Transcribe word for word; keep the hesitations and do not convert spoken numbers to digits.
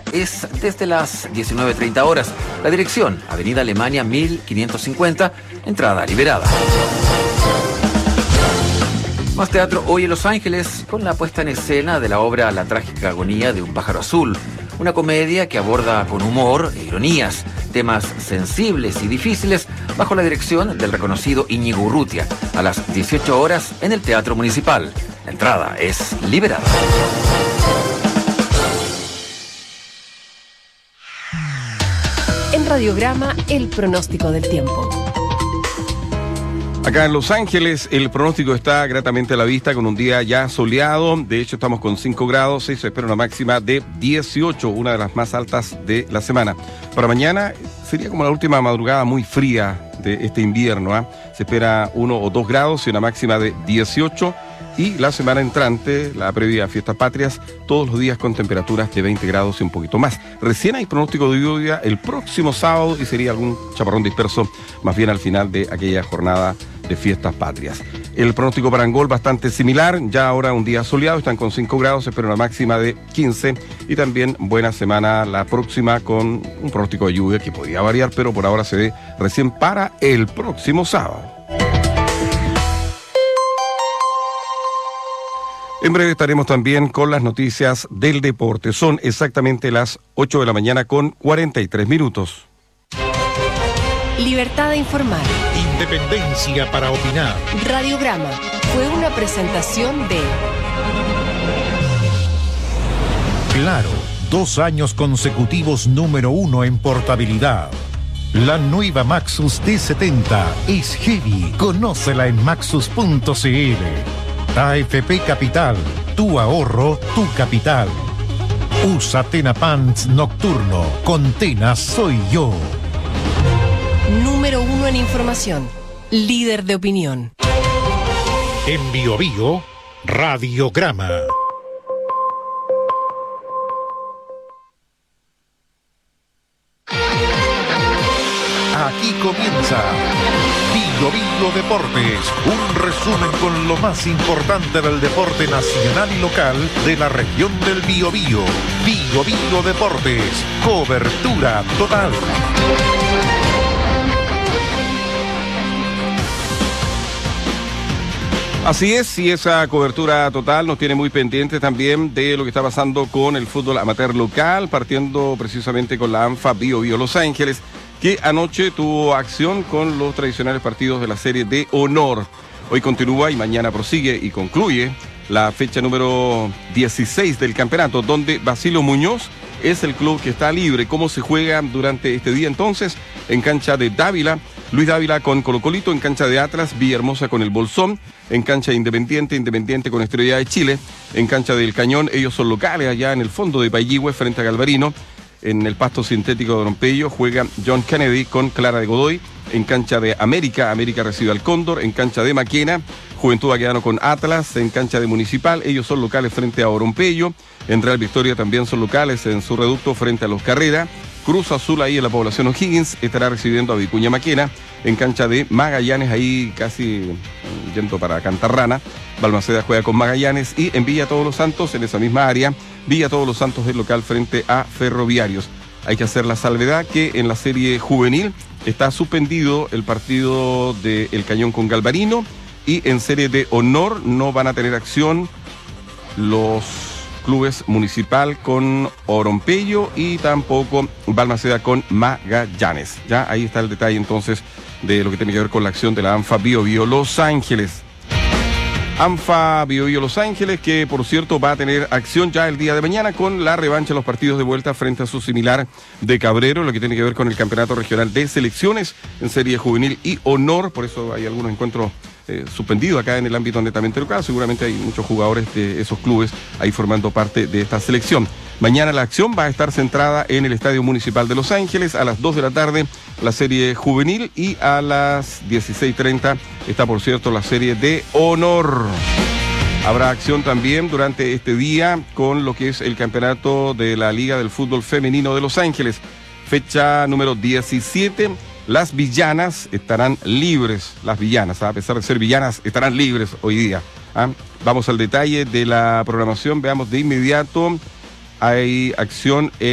es desde las diecinueve treinta horas. La dirección, Avenida Alemania mil quinientos cincuenta, entrada liberada. Más teatro hoy en Los Ángeles con la puesta en escena de la obra La trágica agonía de un pájaro azul, una comedia que aborda con humor e ironías temas sensibles y difíciles bajo la dirección del reconocido Íñigo Urrutia, a las dieciocho horas en el Teatro Municipal. La entrada es liberada. En Radiograma, el pronóstico del tiempo. Acá en Los Ángeles el pronóstico está gratamente a la vista con un día ya soleado. De hecho estamos con cinco grados y se espera una máxima de dieciocho, una de las más altas de la semana. Para mañana sería como la última madrugada muy fría de este invierno, ¿eh? Se espera uno o dos grados y una máxima de dieciocho. Y la semana entrante, la previa a Fiestas Patrias, todos los días con temperaturas de veinte grados y un poquito más. Recién hay pronóstico de lluvia el próximo sábado y sería algún chaparrón disperso más bien al final de aquella jornada de Fiestas Patrias. El pronóstico para Angol bastante similar, ya ahora un día soleado, están con cinco grados, se espera una máxima de quince y también buena semana la próxima con un pronóstico de lluvia que podría variar, pero por ahora se ve recién para el próximo sábado. En breve estaremos también con las noticias del deporte. Son exactamente las ocho de la mañana con cuarenta y tres minutos. Libertad de informar. Independencia para opinar. Radiograma fue una presentación de Claro, dos años consecutivos número uno en portabilidad. La nueva Maxus T setenta es heavy. Conócela en maxus punto c l. A F P Capital, tu ahorro, tu capital. Usa Tena Pants Nocturno, con Tena soy yo. número uno en información, líder de opinión. En Bio Bio, Radiograma. Aquí comienza Bio Bio Deportes, un resumen con lo más importante del deporte nacional y local de la región del Biobío. Bio Bio Deportes, cobertura total. Así es, y esa cobertura total nos tiene muy pendiente también de lo que está pasando con el fútbol amateur local, partiendo precisamente con la ANFA Bio Bio Los Ángeles, que anoche tuvo acción con los tradicionales partidos de la serie de honor. Hoy continúa y mañana prosigue y concluye la fecha número dieciséis del campeonato, donde Basilio Muñoz es el club que está libre. ¿Cómo se juega durante este día entonces? En cancha de Dávila, Luis Dávila con Colo Colito, en cancha de Atlas, Villahermosa con el Bolsón, en cancha de Independiente, Independiente con Estrella de Chile, en cancha del Cañón, ellos son locales allá en el fondo de Payihue frente a Galvarino. En el pasto sintético de Rompello juega John Kennedy con Clara de Godoy. En cancha de América, América recibe al Cóndor. En cancha de Maquena, Juventud Baquedano con Atlas. En cancha de Municipal, ellos son locales frente a Orompello. En Real Victoria también son locales en su reducto frente a Los Carrera. Cruz Azul ahí en la población O'Higgins estará recibiendo a Vicuña Maquena. En cancha de Magallanes, ahí casi yendo para Cantarrana, Balmaceda juega con Magallanes. Y en Villa Todos los Santos, en esa misma área, Villa Todos los Santos es local frente a Ferroviarios. Hay que hacer la salvedad que en la serie juvenil está suspendido el partido de El Cañón con Galvarino, y en serie de honor no van a tener acción los clubes Municipal con Orompello y tampoco Balmaceda con Magallanes. Ya ahí está el detalle entonces de lo que tiene que ver con la acción de la ANFA Bio Bio Los Ángeles. ANFA Bio Bio Los Ángeles, que por cierto va a tener acción ya el día de mañana con la revancha de los partidos de vuelta frente a su similar de Cabrero, lo que tiene que ver con el campeonato regional de selecciones en serie juvenil y honor. Por eso hay algunos encuentros eh, suspendidos acá en el ámbito netamente local. Seguramente hay muchos jugadores de esos clubes ahí formando parte de esta selección. Mañana la acción va a estar centrada en el Estadio Municipal de Los Ángeles. A las dos de la tarde la serie juvenil y a las dieciséis treinta está, por cierto, la serie de honor. Habrá acción también durante este día con lo que es el campeonato de la Liga del Fútbol Femenino de Los Ángeles. Fecha número diecisiete. Las villanas estarán libres. Las villanas, a pesar de ser villanas, estarán libres hoy día. ¿Ah? Vamos al detalle de la programación. Veamos de inmediato. Hay acción en